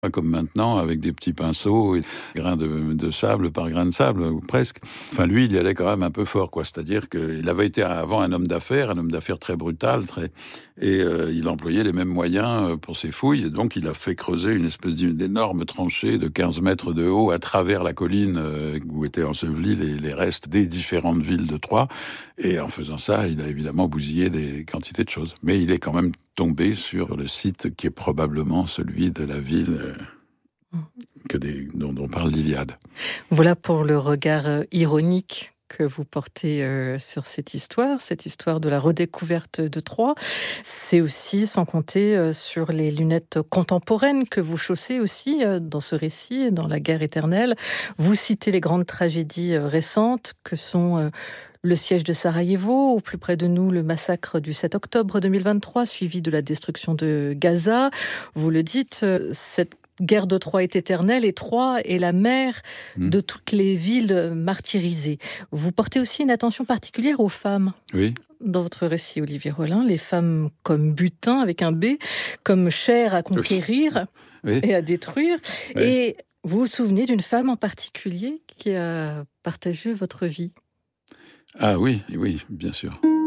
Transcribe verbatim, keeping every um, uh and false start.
Pas comme maintenant, avec des petits pinceaux et grains de, de sable par grain de sable, ou presque. Enfin, lui, il y allait quand même un peu fort, quoi. C'est-à-dire qu'il avait été avant un homme d'affaires, un homme d'affaires très brutal, très... et euh, il employait les mêmes moyens pour ses fouilles. Et donc, il a fait creuser une espèce d'énorme tranchée de quinze mètres de haut à travers la colline euh, où étaient ensevelis les, les restes des différentes villes de Troyes. Et en faisant ça, il a évidemment bousillé des quantités de choses. Mais il est quand même tombé sur le site qui est probablement celui de la ville que des, dont, dont parle l'Iliade. Voilà pour le regard euh, ironique que vous portez euh, sur cette histoire, cette histoire de la redécouverte de Troie. C'est aussi, sans compter euh, sur les lunettes contemporaines que vous chaussez aussi euh, dans ce récit, dans La guerre éternelle. Vous citez les grandes tragédies euh, récentes que sont... Euh, le siège de Sarajevo, ou plus près de nous, le massacre du sept octobre deux mille vingt-trois, suivi de la destruction de Gaza. Vous le dites, cette guerre de Troie est éternelle et Troie est la mère mmh. de toutes les villes martyrisées. Vous portez aussi une attention particulière aux femmes. Oui. Dans votre récit, Olivier Rollin, les femmes comme butin, avec un B, comme chair à conquérir oui. Oui. et à détruire. Oui. Et vous vous souvenez d'une femme en particulier qui a partagé votre vie ? Ah oui, oui, bien sûr.